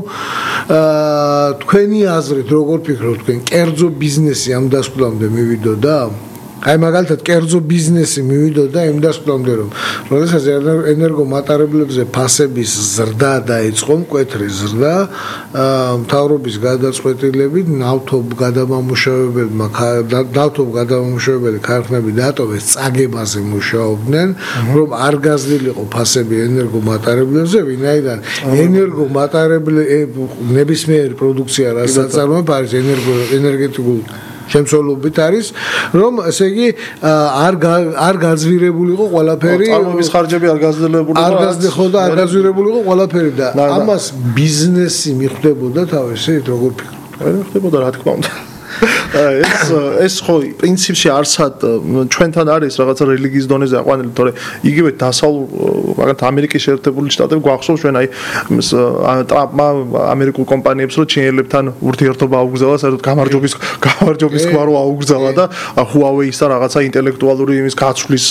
Speaker 1: აა თქვენი აზრით როგორ ფიქრობთ თქვენ, კერძო ბიზნესი ამ დასკვნამდე მივიდოდა? აი მაგალითად კერძო ბიზნესი მივიდოდა იმ დასკვნამდე რომ როდესაც ენერგომატარებლებზე ფასების ზრდა დაიწყო, მკვეთრი ზრდა, მთავრობის გადაწყვეტილებით ნავთობ გადამამუშავებელმა ნავთობ გადამამუშავებელი ქარხნები დატოვეს წაგებაზე მუშაობდნენ, რომ არ გაზრდილიყო ფასები ენერგომატარებლებზე, ვინაიდან ენერგომატარებლები ნებისმიერი პროდუქცია რაც აწარმოებ არის ენერგო ენერგეტიკულ შემცველობით არის, რომ ესე იგი არ არ გაძვირებულიყო ყველაფერი,
Speaker 2: წარმოების ხარჯები არ გაზრდილებულიყო,
Speaker 1: არ გაზრდილიყო და არ გაძვირებულიყო ყველაფერი და ამას ბიზნესი მიხვდებოდა თავისით, როგორ ფიქრობთ?
Speaker 2: ხდებოდა რა თქმა უნდა. ეს ეს ხო პრინციპში არსად ჩვენთან არის რაღაცა რელიგიის დონეზე აყვანილი, თორე იგივე დასავლურ მაგალითად ამერიკის შეერთებული შტატები გვახსოვს ჩვენ აი ტრამპმა ამერიკულ კომპანიებს რო ჩინელებთან ურთიერთობა აუგზავნა, საერთოდ გამარჯვების გამარჯვების კვარო აუგზავნა და Huawei-ის და რაღაცა ინტელექტუალური იმის გაცვლის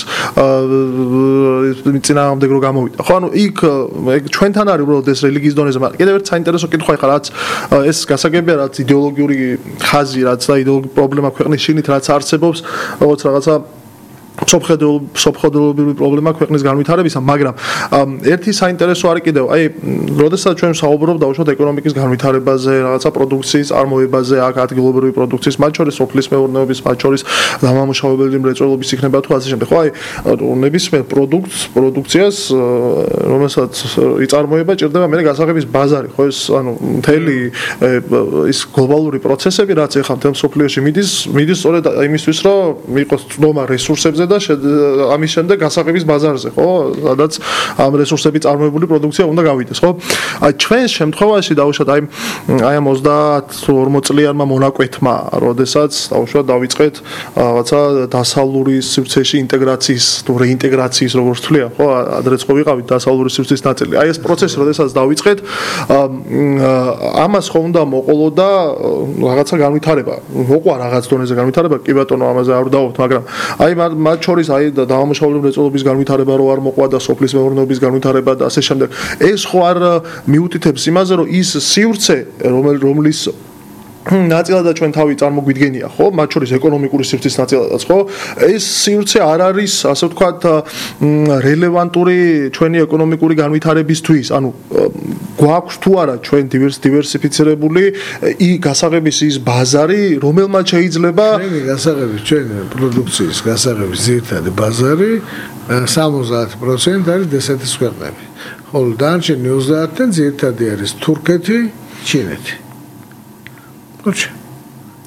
Speaker 2: წინააღმდეგ რო გამოვიდა. ხო ანუ იქ ჩვენთან არის უბრალოდ ეს რელიგიის დონეზე, მაგრამ კიდევ ერთ საინტერესო კითხვა ხარ რაც ეს გასაგებია რაც იდეოლოგიური ხაზი რაც და იდეოლოგიური პრობლემა ქვეყნის შიგნით რაც არსებობს, როგორც რაღაცა სოფხედელობრივი პრობლემა ქვეყნის განვითარებისა, მაგრამ ერთი საინტერესო არის კიდევ, აი, როდესაც ჩვენ საუბრობ დაუშვათ ეკონომიკის განვითარებაზე, რაღაცა პროდუქციის წარმოებაზე, აქ ადგილობრივი პროდუქციის, მათ შორის სოფლის მეურნეობის, მათ შორის დამამუშავებელი მრეწველობის იქნება თუ ასე შემდეგ. ხო, აი, ნებისმიერ პროდუქტს, პროდუქციას, რომელსაც იწარმოება, ჭირდება მე გასაღების ბაზარი, ხო, ეს ანუ მთელი ის გლობალური პროცესები, რაც ეხლა მთელ სოფლიოში მიდის, მიდის სწორედ იმისთვის, რომ იყოს ცნობა რესურსებზე და ამის შემდეგ გასაღების ბაზარზე, ხო? სადაც ამ რესურსები წარმოებული პროდუქცია უნდა გავიდეს, ხო? აი ჩვენს შემთხვევაში დაუშვათ აი აი ამ ოცდაათ ორმოც წლიანმა მონაკვეთმა, როდესაც დაუშვათ დავიწყეთ რაღაცა დასავლური სივრცეში ინტეგრაციის თუ რეინტეგრაციის როგორც ვთვლია, ხო? ადრეც ხო ვიყავით დასავლური სივრცის ნაწილი. აი ეს პროცესი, როდესაც დავიწყეთ, ამას ხო უნდა მოყოლოდა რაღაცა განვითარება. მოყვა რაღაც დონეზე განვითარება, კი ბატონო, ამაზე არ ვდაობთ, მაგრამ აი მათ შორის აი დამამუშავებელი მრეწველობის განვითარება რო არ მოყვა და სოფლის მეურნეობის განვითარება და ასე შემდეგ. ეს ხო არ მიუთითებს იმაზე, რომ ის სივრცე, რომლის ნაწილადაც ჩვენ თავი წარმოგვიდგენია, ხო? მათ შორის ეკონომიკური სივრცის ნაწილადაც, ხო? ეს სივრცე არ არის, ასე ვთქვათ, რელევანტური ჩვენი ეკონომიკური განვითარებისთვის. ანუ გვაქვს თუ არა ჩვენ დივერსიფიცირებული გასაღების ის ბაზარი, რომელმაც შეიძლება
Speaker 1: ჩვენი გასაღების, ჩვენი პროდუქციის გასაღების ძირითადი ბაზარი სამოცდაათი პროცენტი არის დესეთის ქვეყნები. ხოლო დანარჩენი ოცდაათი ძირითადი არის თურქეთი, ჩინეთი. Короче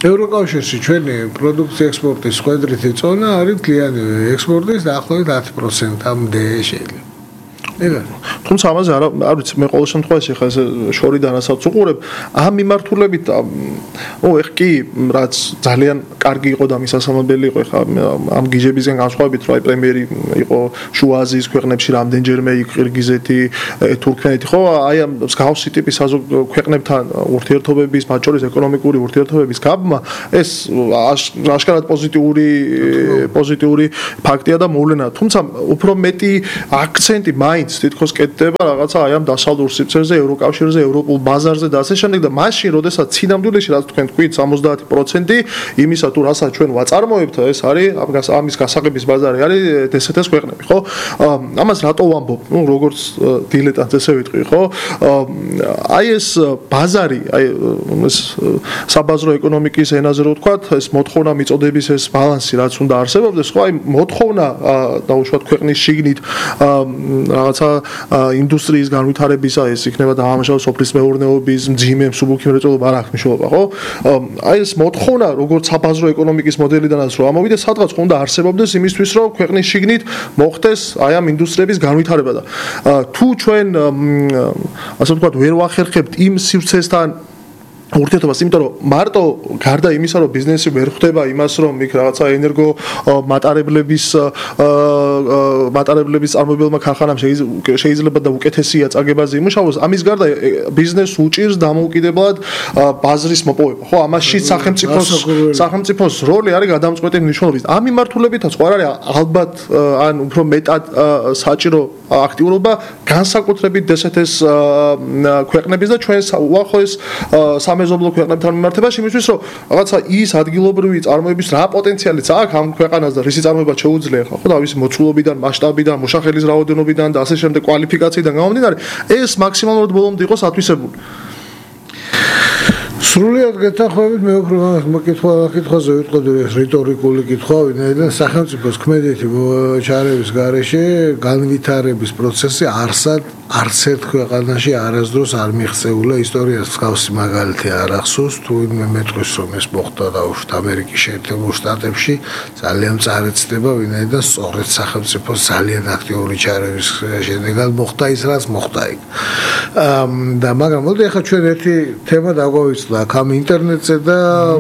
Speaker 1: ევროკავშირში ჩვენი პროდუქციის ექსპორტის ხვედრითი წონა არის მთლიანი ექსპორტის დაახლოებით ათი პროცენტამდე შეიძლება.
Speaker 2: თუმცა ამაზე არ არ ვიცი მე ყოველ შემთხვევაში ხა ეს შორიდან ასაც უყურებ ამ მიმართულებით ო ეხ კი რაც ძალიან კარგი იყო და მისასალმებელი იყო ხა ამ გიჟებისგან განსხვავებით რომ აი პრემიერი იყო შუა აზიის ქვეყნებში რამდენჯერმე იქ ყირგიზეთი თურქმენეთი ხო აი ამ მსგავსი ტიპის ქვეყნებთან ურთიერთობების მათ შორის ეკონომიკური ურთიერთობების გაბმა ეს აშკარად პოზიტიური პოზიტიური ფაქტია და მოვლენაა თუმცა უფრო მეტი აქცენტი მაინც თითქოს კეთდება რაღაცა აი ამ დასავლურ სივრცეზე, ევროკავშირზე, ევროპულ ბაზარზე და ასე შემდეგ და მაშინ, როდესაც ცინამდვილეში რაც თქვენ თქვით ოცდაათი პროცენტი იმისა თუ რასაც ჩვენ ვაწარმოებთ, ეს არის ამის გასაღების ბაზარი არის დსთ-ს ქვეყნები, ხო? ამას რატო ვამბობ? ნუ როგორც დილეტანტს ესე ვიტყვი, ხო? აი ეს ბაზარი, აი ეს საბაზრო ეკონომიკის ენაზე რო ვთქვათ, ეს მოთხოვნა მიწოდების ეს ბალანსი რაც უნდა არსებობდეს, ხო? აი მოთხოვნა დაუშვათ ქვეყნის შიგნით რაღაცა ინდუსტრიის განვითარებისა ეს იქნება დაამშავ სოფლის მეურნეობის მძიმე მსუბუქი მრეწველობა არ აქვს მნიშვნელობა ხო აი ეს მოთხოვნა როგორც საბაზრო ეკონომიკის მოდელიდანაც რომ ამოვიდეს სადღაც უნდა არსებობდეს იმისთვის რომ ქვეყნის შიგნით მოხდეს აი ამ ინდუსტრიების განვითარება და თუ ჩვენ ასე ვთქვათ ვერ ვახერხებთ იმ სივრცესთან ურთიერთობას, იმიტომ რომ მარტო გარდა იმისა, რომ ბიზნესი ვერ ხვდება იმას, რომ იქ რაღაცა ენერგო მატარებლების მატარებლების წარმოებელმა ქარხანამ შეიძლება და უკეთესია წაგებაზე იმუშაოს, ამის გარდა ბიზნესს უჭირს დამოუკიდებლად ბაზრის მოპოვება. ხო, ამაში სახელმწიფოს სახელმწიფოს როლი არის გადამწყვეტი მნიშვნელობის. ამ მიმართულებითაც ხო არ არის ალბათ ან უფრო მეტად საჭირო აქტიურობა განსაკუთრებით დსთ-ს ქვეყნების და ჩვენს უახლოეს სამეზობლო ქვეყნებთან მიმართებაში იმისთვის რომ რაღაცა ის ადგილობრივი წარმოების რა პოტენციალიც აქვს ამ ქვეყანას და რისი წარმოება შეუძლია ხო თავისი მოცულობიდან, მასშტაბიდან, მოშახელის რაოდენობიდან და ასე შემდეგ კვალიფიკაციიდან გამომდინარე ეს მაქსიმალურად ბოლომდე იყოს ათვისებული.
Speaker 1: სრულიად გეთანხმებით მე უფრო მოკითხვა კითხვაზე ვიტყოდი ეს რიტორიკული კითხვა ვინაიდან სახელმწიფოს ქმედითი ჩარევის გარეშე განვითარების პროცესი არსად არც ერთ ქვეყანაში არასდროს არ მიღწეულა ისტორიას მსგავსი მაგალითი არ ახსოვს თუ მე მეტყვის რომ ეს მოხდა დაუშვათ ამერიკის შეერთებულ შტატებში ძალიან წარეცდება ვინაიდან სწორედ სახელმწიფოს ძალიან აქტიური ჩარევის შედეგად მოხდა ის რაც მოხდა იქ და მაგრამ მოდი ახლა ჩვენ ერთი თემა დაგვავიწყდა ამ ინტერნეტზე და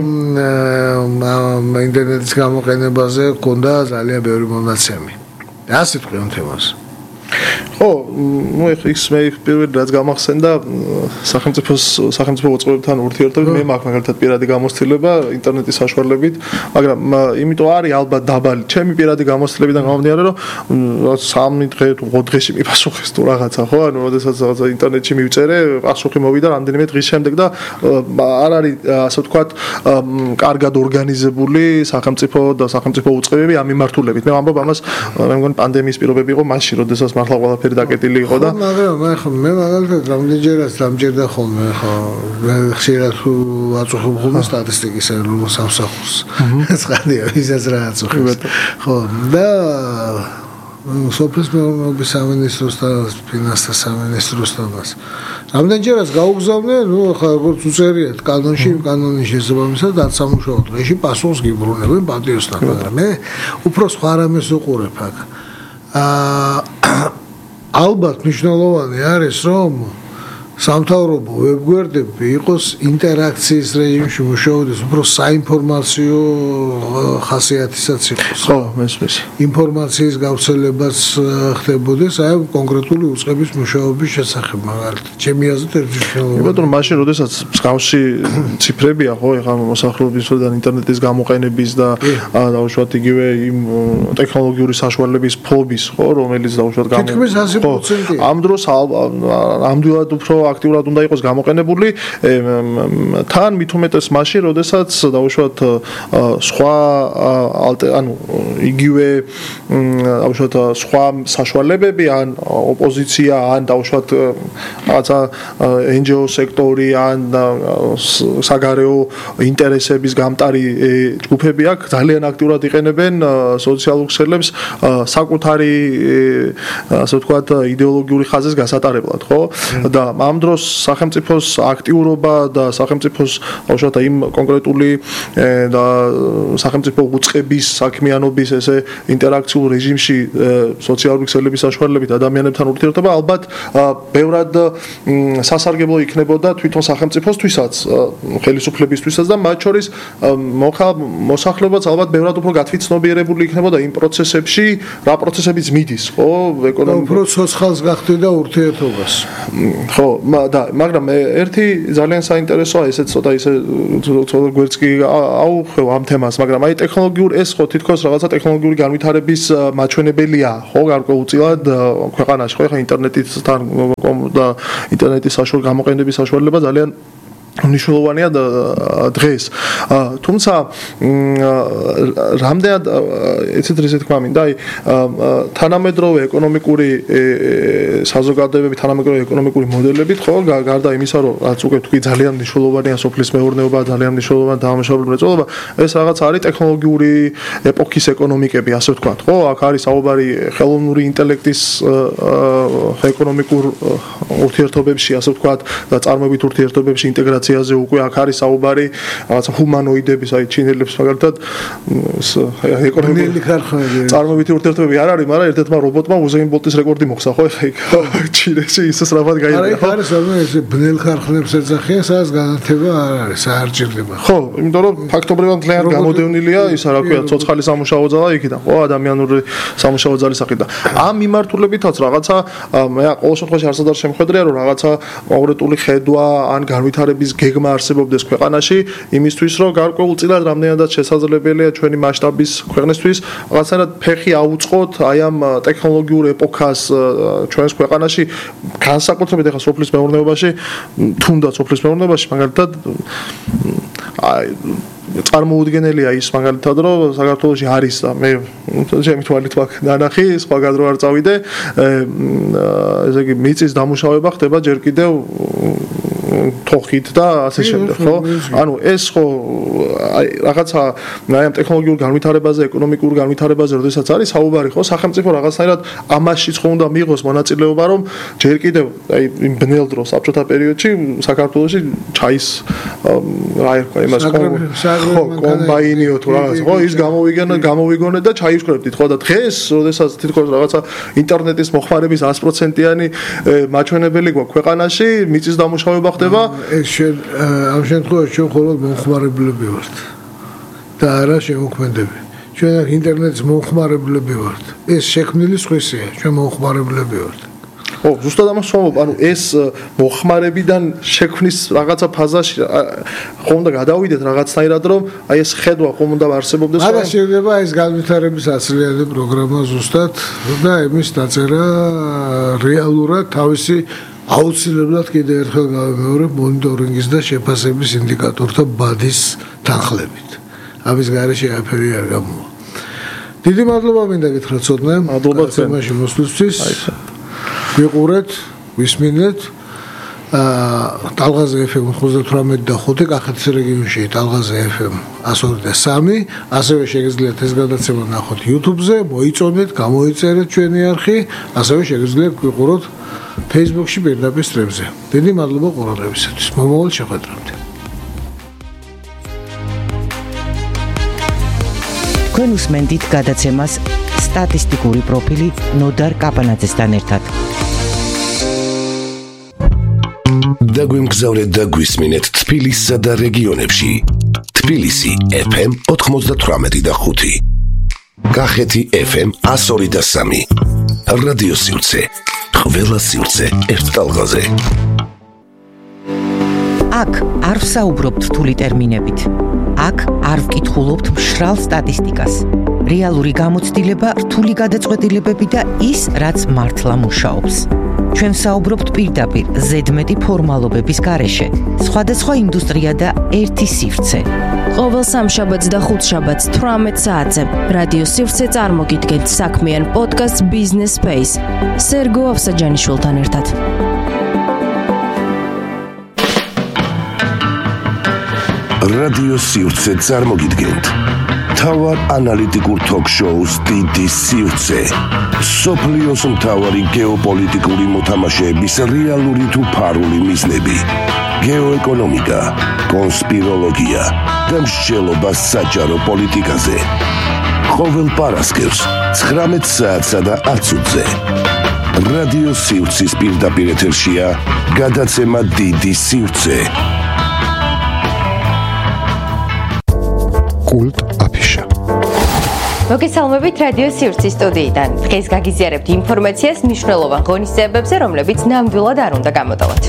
Speaker 1: ინტერნეტის გამოყენებაზე გქონდა ძალიან ბევრი მონაცემი. რა სიტყვი ამ თემას?
Speaker 2: ხო, ну ეხლა ის მე პირველად რაც გამახსენდა სახელმწიფოს სახელმწიფო უწყებებთან ურთიერთობით მე მაქვს მაგალითად პირადი გამოცდილება ინტერნეტის საშუალებით, მაგრამ იმიტომ არის ალბათ დაბალი. ჩემი პირადი გამოცდილებიდან გამომდინარე რომ სამი დღე თუ ოთხ დღეში მიპასუხეს თუ რაღაცა, ხო? ანუ როდესაც რაღაცა ინტერნეტში მივწერე, პასუხი მოვიდა რამდენიმე დღის შემდეგ და არ არის ასე ვთქვათ კარგად ორგანიზებული სახელმწიფო და სახელმწიფო უწყებები ამ მიმართულებით. მე ვამბობ ამას მე მგონი პანდემიის პირობები იყო მაშინ, როდესაც მართლა ყველაფერი დაკეტილი იყო და
Speaker 1: მაგრამ მე ხო მე მაგალითად რამდენჯერაც დამჭირდა ხოლმე ხო მე ხშირად ვაწუხებ ხოლმე სტატისტიკის ეროვნულ სამსახურს ცხადია ისაც რა აწუხებ ხო და სოფლის მეურნეობის სამინისტროსთან ფინანსთა სამინისტროსთანაც რამდენჯერაც გაუგზავნე ნუ ხა როგორც უწერიათ კანონში კანონის შესაბამისად დაცამუშავო დღეში პასუხს გიბრუნებენ პატიოსთან მაგრამ მე უფრო სხვა რამეს უყურებ აქ აა ალბათ მნიშვნელოვანი არის რომ სამთავრობო ვებგვერდები იყოს ინტერაქციის რეჟიმში მუშაობდეს უფრო საინფორმაციო ხასიათისაც იყოს
Speaker 2: ხო მესმის
Speaker 1: ინფორმაციის გავრცელებაც ხდებოდეს აი კონკრეტული უწყების მუშაობის შესახებ მაგალითად ჩემი აზრით ეს მნიშვნელოვანია
Speaker 2: იმიტომ რომ მაშინ როდესაც მსგავსი ციფრებია ხო ეხლა მოსახლეობისგან ინტერნეტის გამოყენების და დაუშვათ იგივე იმ ტექნოლოგიური საშუალებების ფლობის ხო რომელიც დაუშვათ
Speaker 1: გამო თითქმის ასი პროცენტი
Speaker 2: ამ დროს ამდვილად უფრო აქტიურად უნდა იყოს გამოყენებული თან მით უმეტეს მაშინ როდესაც დაუშვათ სხვა ანუ იგივე დაუშვათ სხვა საშუალებები ან ოპოზიცია ან დაუშვათ რაღაცა ენ ჯი ო სექტორი ან საგარეო ინტერესების გამტარი ჯგუფები აქ ძალიან აქტიურად იყენებენ სოციალურ ქსელებს საკუთარი ასე ვთქვათ იდეოლოგიური ხაზის გასატარებლად ხო და ამ ამ დროს სახელმწიფოს აქტიურობა და სახელმწიფოს ბავშვთა იმ კონკრეტული და სახელმწიფო უწყების საქმიანობის ესე ინტერაქციულ რეჟიმში სოციალური ქსელების საშუალებით ადამიანებთან ურთიერთობა ალბათ ბევრად სასარგებლო იქნებოდა თვითონ სახელმწიფოსთვისაც, ხელისუფლებისთვისაც და მათ შორის მოსახლეობაც ალბათ ბევრად უფრო გათვითცნობიერებული იქნებოდა იმ პროცესებში, რა პროცესებიც მიდის, ხო, ეკონომიკურ
Speaker 1: უფრო ცოცხალს გახდიდა ურთიერთობას.
Speaker 2: ხო, და მაგრამ ერთი ძალიან საინტერესოა, ესეც ცოტა ისე ცოტა გვერდს კი აუხევ ამ თემას, მაგრამ აი ტექნოლოგიურ ეს ხო თითქოს რაღაცა ტექნოლოგიური განვითარების მაჩვენებელია, ხო, გარკვეულწილად ქვეყანაში, ხო, ხა ინტერნეტისთან და ინტერნეტის საშუალებით გამოყენების საშუალება ძალიან მნიშვნელოვანია დღეს. თუმცა რამდენად ეცეთ რისე თქმა მინდა, აი თანამედროვე ეკონომიკური საზოგადოებები, თანამედროვე ეკონომიკური მოდელებით, ხო, გარდა იმისა, რომ რაც უკვე თქვი ძალიან მნიშვნელოვანია სოფლის მეურნეობა, ძალიან მნიშვნელოვანია დამუშავებული მრეწველობა, ეს რაღაც არის ტექნოლოგიური ეპოქის ეკონომიკები, ასე ვთქვათ, ხო? აქ არის საუბარი ხელოვნური ინტელექტის ეკონომიკურ ურთიერთობებში, ასე ვთქვათ, და წარმოებით ურთიერთობებში ინტეგრაცია ზე უკვე აქ არის საუბარი რაღაცა ჰუმანოიდების, აი ჩინელებს მაგალითად
Speaker 1: ეკონომიკური ქარხნები.
Speaker 2: წარმოებითი ურთიერთობები არ არის, მაგრამ ერთ-ერთმა რობოტმა უზეინ ბოლტის რეკორდი მოხსა, ხო, ეხა იქ ჩინეთში ისე სწრაფად გაიგო.
Speaker 1: ხო, არის ეს ბნელ ქარხნებს ეძახიან, სადაც განათება არ არის, არ ჭირდება.
Speaker 2: ხო, იმიტომ რომ ფაქტობრივად ძალიან გამოდევნილია ის რა ქვია, ცოცხალი სამუშაო ძალა იქიდან, ხო, ადამიანური სამუშაო ძალის სახით და ამ მიმართულებითაც რაღაცა მე ყოველ შემთხვევაში არც არ შემხედრია, რომ რაღაცა კონკრეტული ხედვა ან განვითარების გეგმა არსებობდეს ქვეყანაში, იმისთვის რომ გარკვეულწილად რამდენადაც შესაძლებელია ჩვენი მასშტაბის ქვეყნისთვის რაღაცნაირად ფეხი აუწყოთ აი ამ ტექნოლოგიურ ეპოქას ჩვენს ქვეყანაში, განსაკუთრებით ახლა სოფლის მეურნეობაში, თუნდაც სოფლის მეურნეობაში, მაგალითად აი წარმოუდგენელია ის მაგალითად, რომ საქართველოში არის და მე ჩემი თვალით მაგ ნანახი, სხვაგან რო არ წავიდე, ესე იგი მიწის დამუშავება ხდება ჯერ კიდევ თოხით და ასე შემდეგ, ხო? ანუ ეს ხო აი რაღაცა აი ამ ტექნოლოგიურ განვითარებაზე, ეკონომიკურ განვითარებაზე, როდესაც არის საუბარი, ხო, სახელმწიფო რაღაცნაირად ამაშიც ხო უნდა მიიღოს მონაწილეობა, რომ ჯერ კიდევ აი იმ ბნელ დროს, საბჭოთა პერიოდში საქართველოში ჩაის რა ერქვა იმას ხო, კომბაინიო თუ რაღაც, ხო, ის გამოვიგონეთ, გამოვიგონეთ და ჩაივშკრებდით, ხო, და დღეს, როდესაც თითქოს რაღაცა ინტერნეტის მოხმარების sto პროცენტიანი მაჩვენებელი გვაქვს ქვეყანაში, მიწის დამუშავება
Speaker 1: ეს შენ ამ შემთხვევაში ჩვენ მხოლოდ მომხმარებლები ვართ და არა შემოქმედები. ჩვენ ინტერნეტის მომხმარებლები ვართ. ეს შექმნილი სხვისია, ჩვენ მომხმარებლები ვართ.
Speaker 2: ო, ზუსტად ამას ვამბობ, ანუ ეს მოხმარებიდან შექმნის რაღაცა ფაზაში ხომ უნდა გადავიდეთ რაღაცნაირად, რომ აი ეს ხედვა ხომ უნდა არსებობდეს.
Speaker 1: არა, შეიძლება ეს განვითარების აცილიანი პროგრამა ზუსტად და იმის დაწერა რეალურად თავისი აუცილებლად კიდევ ერთხელ გავიმეორებ მონიტორინგის და შეფასების ინდიკატორთა ბადის თანხლებით. ამის გარეშე არაფერი არ გამოვა. დიდი მადლობა მინდა გითხრათ ცოტნე.
Speaker 2: მადლობა
Speaker 1: თემაში მოსვლისთვის. ვიყურეთ, ვისმინეთ. აა ტალღაზე ეფ ემ ოცდათვრამეტი და ხუთი კახეთის რეგიონში ტალღაზე ეფ ემ εκατო ორი და სამი, ასევე შეგიძლიათ ეს გადაცემა ნახოთ YouTube-ზე, მოიწონეთ, გამოიწერეთ ჩვენი არხი, ასევე შეგიძლიათ ვიყუროთ Facebook-ში პირდაპირ სტრიმზე. დიდი მადლობა ყურადღებისათვის. მომავალ შეხვედრამდე.
Speaker 3: თქვენ უსმენთ გადაცემას სტატისტიკური პროფილი ნოდარ კაპანაძესთან ერთად.
Speaker 4: დაგვიმგზავრეთ და გვისმინეთ თბილისსა და რეგიონებში. თბილისი ეფ ემ ოცდათვრამეტი და ხუთი. კახეთი ეფ ემ εκατო ორი და სამი. რადიო სივრცე. ყველა სივრცე ერთ ტალღაზე.
Speaker 3: აქ არ ვსაუბრობთ რთული ტერმინებით. აქ არ ვკითხულობთ მშრალ სტატისტიკას. რეალური გამოცდილება, რთული გადაწყვეტილებები და ის, რაც მართლა მუშაობს. ჩვენ ვსაუბრობთ პირდაპირ ზედმეტი ფორმალობების გარეშე. სხვადასხვა ინდუსტრია და ერთი სივრცე.
Speaker 5: ყოველ სამშაბათს და ხუთშაბათს თვრამეტ საათზე რადიო სივრცე წარმოგიდგენთ საქმიან პოდკასტ Business Space. სერგო ავსაჯანიშვილთან ერთად.
Speaker 4: რადიო სივრცე წარმოგიდგენთ თავარ ანალიტიკურ თოქ-შოუს დიდი სივრცე სოფლიოს მთავარი გეოპოლიტიკური მოთამაშეების რეალური თუ ფარული მიზნები გეოეკონომიკა კონსპიროლოგია და მსჯელობა საჯარო პოლიტიკაზე ყოველ პარასკევს ცხრამეტ საათსა და ათს ოცზე რადიო სივრცის პირდაპირ ეთერშია გადაცემა დიდი სივრცე კულტ აფიშა
Speaker 5: მოგესალმებით რადიო სივრცის სტუდიიდან. დღეს გაგიზიარებთ ინფორმაციას მნიშვნელოვან ღონისძიებებზე, რომლებიც ნამდვილად არ უნდა გამოტოვოთ.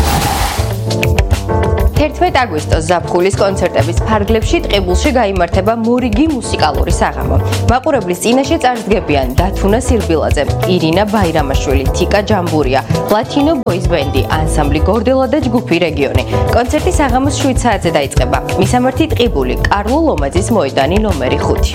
Speaker 5: თერთმეტ აგვისტოს ზაფხულის კონცერტების ფარგლებში ტყიბულში გაიმართება მორიგი მუსიკალური საღამო. მაყურებლის წინაშე წარსდგებიან დათუნა სირბილაძე, ირინა ბაირამაშვილი, თიკა ჯამბურია, ლათინო ბოის ბენდი, ანსამბლი გორდელა და ჯგუფი რეგიონი. კონცერტი საღამოს შვიდ საათზე დაიწყება. მისამართი ტყიბული, კარლო ლომაძის მოედანი ნომერი ხუთი.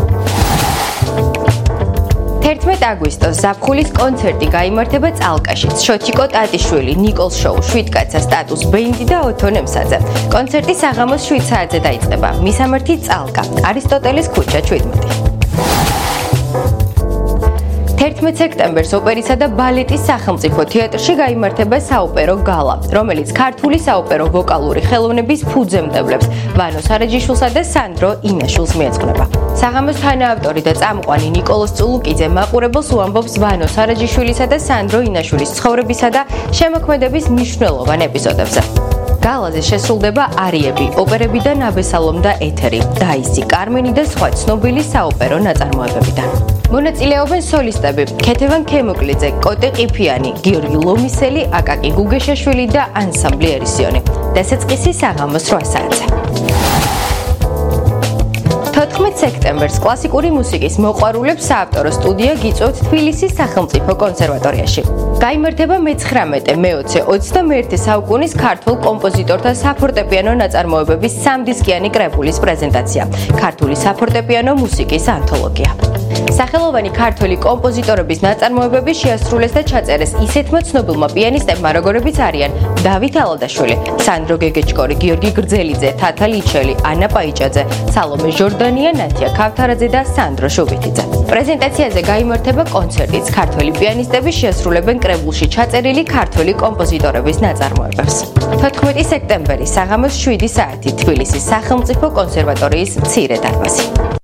Speaker 5: თერთმეტ აგვისტოს ზაფხულის კონცერტი გაიმართება წალკაშიც. შოჩიკო ტატიშვილი, ნიკოლ შოუ, შვიდკაცა სტატუს ბენდი და ოთონ ემსაძე. კონცერტი საღამოს შვიდ საათზე დაიწყება. მისამართი წალკა, არისტოტელის ქუჩა შვიდმეტი. თერთმეტ სექტემბერს ოპერისა და ბალეტის სახელმწიფო თეატრში გაიმართება საოპერო გალა, რომელიც ქართული საოპერო ვოკალური ხელოვნების ფუძემდებლებს ვანო სარაჯიშვილსა და სანდრო ინაშვილს მიეძღვნება. საღამოს თანაავტორი და წამყვანი ნიკოლოზ წულუკიძე მაყურებელს უამბობს ვანო სარაჯიშვილისა და სანდრო ინაშვილის ცხოვრებისა და შემოქმედების მნიშვნელოვან ეპიზოდებზე. გალაზე შესრულდება არიები, ოპერები და ნაბესალომ და ეთერი, დაისი, კარმენი და სხვა ცნობილი საოპერო ნაწარმოებებიდან. მონაწილეობენ სოლისტები ქეთევან ქემოკლიძე, კოტე ყიფიანი, გიორგი ლომისელი, აკაკი გუგეშაშვილი და ანსამბლი ერისიონი. დასაწყისი საღამოს რვა საათზე. თოთხმეტ სექტემბერს კლასიკური მუსიკის მოყვარულებს საავტორო სტუდია გიწვევთ თბილისის სახელმწიფო კონსერვატორიაში. გაიმართება მეცხრამეტე, მეოცე, ოცდამეერთე საუკუნის ქართულ კომპოზიტორთა საფორტეპიანო ნაწარმოებების სამდისკიანი კრებულის პრეზენტაცია. ქართული საფორტეპიანო მუსიკის ანთოლოგია. სახელოვანი ქართველი კომპოზიტორების ნაწარმოებები შეასრულეს და ჩაწერეს ისეთმა ცნობილმა პიანისტებმა, როგორებიც არიან დავით ალადაშვილი, სანდრო გეგეჭკორი, გიორგი გრძელიძე, თათა ლიჩელი, ანა პაიჭაძე, სალომე ჟორდანია, ნათია ქავთარაძე და სანდრო შუბიტიძე. პრეზენტაციაზე გაიმართება კონცერტიც. ქართველი პიანისტები შეასრულებენ კრებულში ჩაწერილი ქართველი კომპოზიტორების ნაწარმოებებს. თოთხმეტი სექტემბერი საღამოს შვიდი საათი თბილისის სახელმწიფო კონსერვატორიის მცირე დარბაზი.